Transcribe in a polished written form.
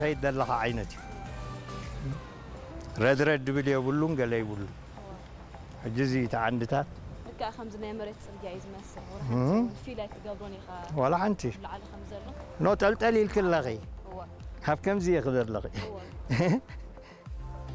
يدلها عينتي رد بلي يقولون قال يقولون الجزية عندها لك خمسة مرات صرجع يزمسر ورحت في لا تقابلوني ولا عنتي على خمسة نو تلتلي الكل لغي هاب كم زي يقدر لغي